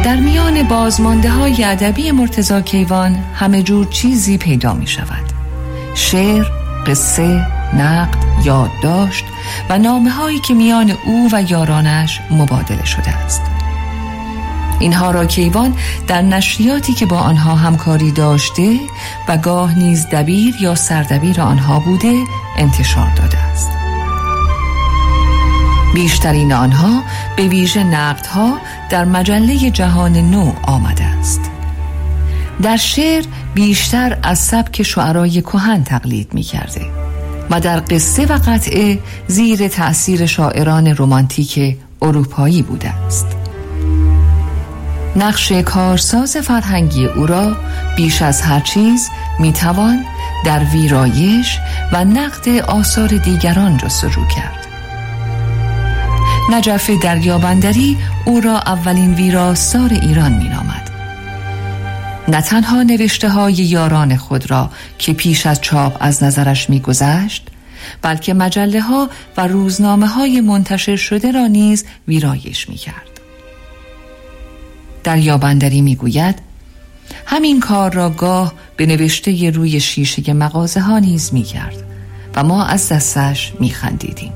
در میان بازمانده های ادبی مرتضی کیوان همه جور چیزی پیدا می شود: شعر، قصه، نقد، یادداشت و نامه هایی که میان او و یارانش مبادله شده است. اینها را کیوان در نشریاتی که با آنها همکاری داشته و گاه نیز دبیر یا سردبیر آنها بوده انتشار داده است. بیشترین آنها به ویژه نقدها در مجله جهان نو آمده است. در شعر بیشتر از سبک شعرای کهن تقلید می کرده و در قصه و قطعه زیر تأثیر شاعران رمانتیک اروپایی بوده است. نقش کارساز فرهنگی او را بیش از هر چیز می توان در ویرایش و نقد آثار دیگران جستجو کرد. نجف دریابندری او را اولین ویراستار ایران می نامد. نه تنها نوشته های یاران خود را که پیش از چاپ از نظرش می گذشت، بلکه مجله ها و روزنامه های منتشر شده را نیز ویرایش می کرد. دریابندری می گوید همین کار را گاه به نوشته روی شیشه مغازه ها نیز می کرد و ما از دستش می خندیدیم.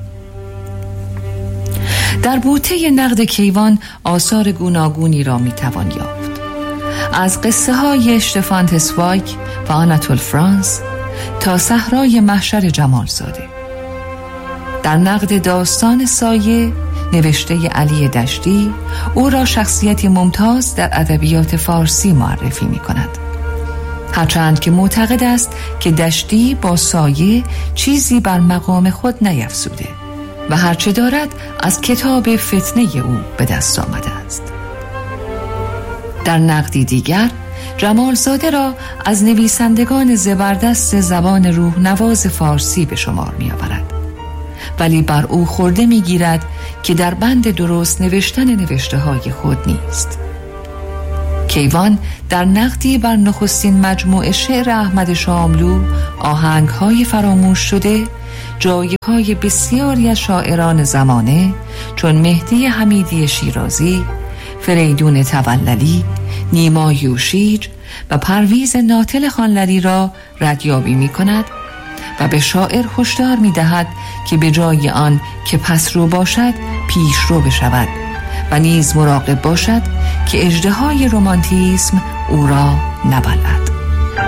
در بوته نقد کیوان آثار گوناگونی را می توان یافت. از قصه های اشتفان تسوایک و آناتول فرانس تا صحرای محشر جمالزاده. در نقد داستان سایه نوشته علی دشتی او را شخصیتی ممتاز در ادبیات فارسی معرفی می کند. هرچند که معتقد است که دشتی با سایه چیزی بر مقام خود نیفزوده و هرچه دارد از کتاب فتنه او به دست آمده است. در نقدی دیگر جمالزاده را از نویسندگان زبردست زبان روح نواز فارسی به شمار می آورد، ولی بر او خورده می گیرد که در بند درست نوشتن نوشته های خود نیست. کیوان در نقدی بر نخستین مجموعه شعر احمد شاملو آهنگ های فراموش شده جایهای بسیاری از شاعران زمانه چون مهدی حمیدی شیرازی، فریدون توللی، نیما یوشیج و پرویز ناطل خانلری را ردیابی می کند و به شاعر هشدار می دهد که به جای آن که پسرو باشد پیشرو بشود و نیز مراقب باشد که اژدهای رمانتیسم او را نبلد.